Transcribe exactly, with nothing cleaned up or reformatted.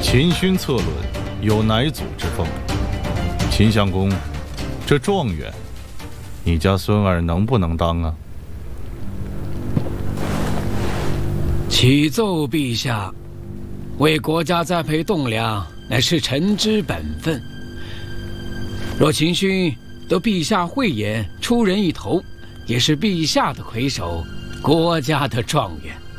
秦勋策论，有乃祖之风。秦相公，这状元，你家孙儿能不能当啊？ 启奏陛下，为国家栽培栋梁，乃是臣之本分。若秦勋得陛下慧眼，出人一头，也是陛下的魁首，国家的状元。